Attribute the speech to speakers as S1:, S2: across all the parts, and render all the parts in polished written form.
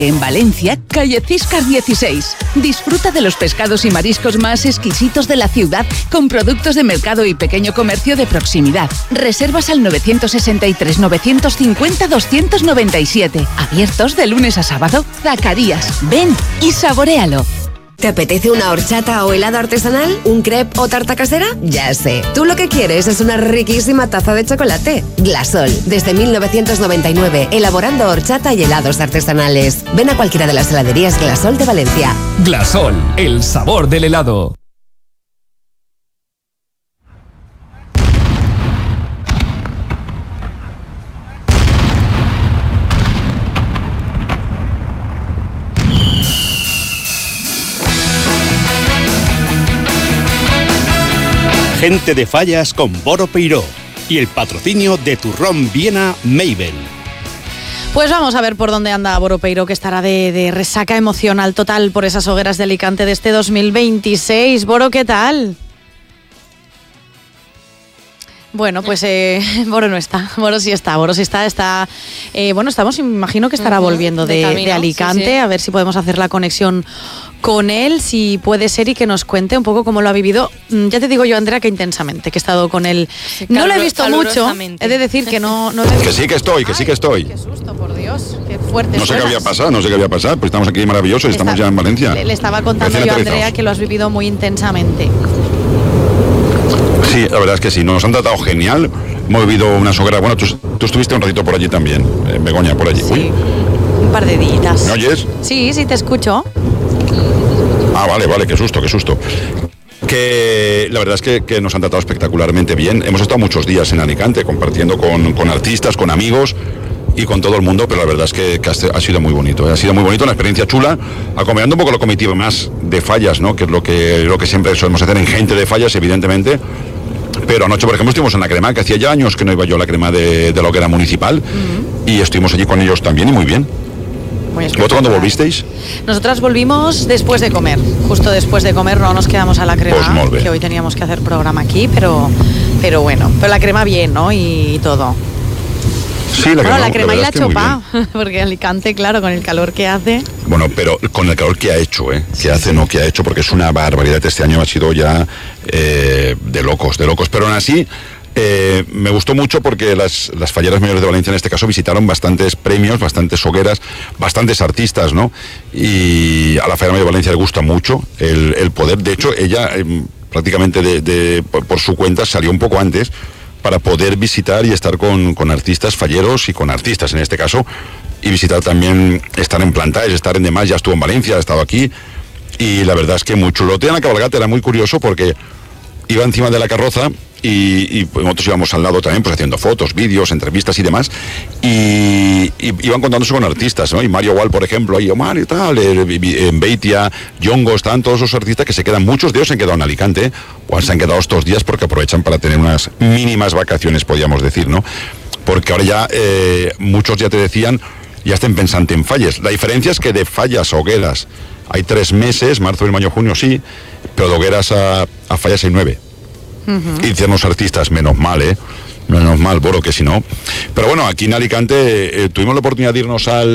S1: En Valencia, calle Ciscar 16. Disfruta de los pescados y mariscos más exquisitos de la ciudad con productos de mercado y pequeño comercio de proximidad. Reservas al 963 950 297. Abiertos de lunes a sábado. Zacarías, ven y saboréalo.
S2: ¿Te apetece una horchata o helado artesanal? ¿Un crepe o tarta casera? Ya sé. Tú lo que quieres es una riquísima taza de chocolate. Glasol, desde 1999, elaborando horchata y helados artesanales. Ven a cualquiera de las heladerías Glasol de Valencia.
S3: Glasol, el sabor del helado.
S4: Gente de Fallas con Boro Peiró y el patrocinio de Turrón Viena Mabel.
S5: Pues vamos a ver por dónde anda Boro Peiró, que estará de resaca emocional total por esas hogueras de Alicante de este 2026. Boro, ¿qué tal? Bueno, pues Boro no está, Boro sí está, bueno, estamos, imagino que estará volviendo de Alicante, sí. A ver si podemos hacer la conexión con él, si puede ser, y que nos cuente un poco cómo lo ha vivido. Ya te digo yo, Andrea, que intensamente, que he estado con él. Sí, no lo he visto mucho, he de decir que no lo he visto.
S6: Que sí que estoy.
S5: Qué susto, por Dios, qué fuerte.
S6: No sé qué había pasado, pues estamos aquí maravillosos, estamos ya en Valencia.
S5: Le estaba contando yo a Andrea que lo has vivido muy intensamente.
S6: Sí, la verdad es que sí, nos han tratado genial. Hemos vivido unas hogueras. Bueno, tú estuviste un ratito por allí también, en Begoña, por allí.
S5: Sí, uy. Un par de días.
S6: ¿Me oyes?
S5: Sí, te escucho.
S6: Ah, vale, qué susto. Que la verdad es que nos han tratado espectacularmente bien. Hemos estado muchos días en Alicante compartiendo con artistas, con amigos y con todo el mundo, pero la verdad es que ha sido muy bonito. Ha sido muy bonito, una experiencia chula, acompañando un poco la comitiva más de Fallas, ¿no? Que es lo que siempre solemos hacer en Gente de Fallas, evidentemente. Pero anoche, por ejemplo, estuvimos en la crema, que hacía ya años que no iba yo a la crema de la hoguera municipal, y estuvimos allí con ellos también, y muy bien. ¿Vosotros cuándo volvisteis?
S5: Nosotras volvimos después de comer, justo después de comer, no nos quedamos a la crema,
S6: pues
S5: que hoy teníamos que hacer programa aquí, pero bueno, pero la crema bien, ¿no? Y todo.
S6: Sí,
S5: la crema y la chopa, porque Alicante, claro, con el calor que hace.
S6: Bueno, pero con el calor que ha hecho, que ha hecho, porque es una barbaridad. Este año ha sido ya de locos, pero aún así me gustó mucho porque las falleras mayores de Valencia en este caso visitaron bastantes premios, bastantes hogueras, bastantes artistas, ¿no? Y a la Fallera Mayor de Valencia le gusta mucho el poder. De hecho, ella prácticamente por su cuenta salió un poco antes para poder visitar y estar con artistas falleros y con artistas en este caso, y visitar también, estar en Plantaes, estar en demás. Ya estuvo en Valencia, ha estado aquí, y la verdad es que muy chulo. En la cabalgata era muy curioso porque iba encima de la carroza y nosotros íbamos al lado también, pues haciendo fotos, vídeos, entrevistas y demás, y iban contándose con artistas, ¿no? Y Mario Wall, por ejemplo, ahí Omar y tal, en Beitia, Yongo, están todos esos artistas que se quedan, muchos de ellos se han quedado en Alicante, o se han quedado estos días porque aprovechan para tener unas mínimas vacaciones, podríamos decir, ¿no? Porque ahora ya muchos ya te decían, ya estén pensando en Falles. La diferencia es que de Fallas a hogueras hay 3 meses, marzo, abril, mayo, junio sí, pero de hogueras a Fallas hay 9. Y dicen los artistas, menos mal, Boro, que si no. Pero bueno, aquí en Alicante tuvimos la oportunidad de irnos en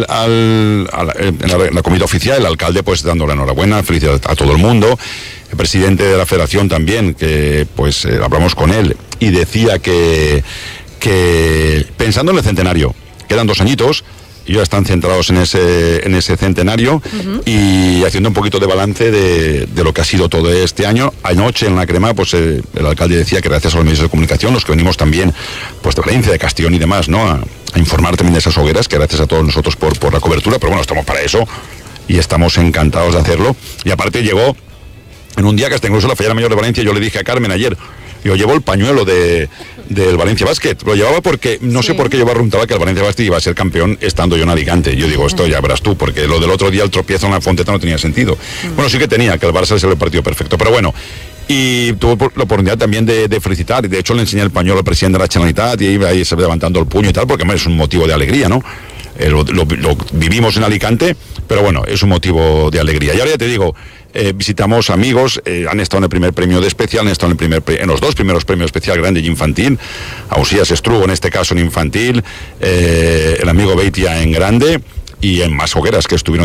S6: la comida oficial, el alcalde pues dando la enhorabuena, felicidades a todo el mundo, el presidente de la federación también, que pues hablamos con él y decía que pensando en el centenario, quedan 2 añitos, y ya están centrados en ese centenario, y haciendo un poquito de balance de lo que ha sido todo este año. Anoche en la crema, pues el alcalde decía que gracias a los medios de comunicación, los que venimos también pues de Valencia, de Castellón y demás, ¿no? A informar también de esas hogueras, que gracias a todos nosotros por la cobertura, pero bueno, estamos para eso y estamos encantados de hacerlo. Y aparte llegó en un día que hasta incluso la Fallera Mayor de Valencia, yo le dije a Carmen ayer, yo llevo el pañuelo del Valencia Basket. Lo llevaba porque, no sé por qué yo barruntaba que el Valencia Basket iba a ser campeón estando yo en Alicante. Yo digo, esto ya verás tú, porque lo del otro día, el tropiezo en la Fonteta, no tenía sentido. Bueno, sí que tenía, que el Barça es el partido perfecto, pero bueno. Y tuve la oportunidad también de felicitar, y de hecho le enseñé el pañuelo al presidente de la Generalitat, y ahí se ve levantando el puño y tal, porque es un motivo de alegría, ¿no? Lo vivimos en Alicante, pero bueno, es un motivo de alegría. Y ahora ya te digo, visitamos amigos, han estado en el primer premio de especial, han estado en los 2 primeros premios especial grande y infantil, Ausías Estrugo en este caso en infantil, el amigo Beitia en grande, y en más hogueras que estuvieron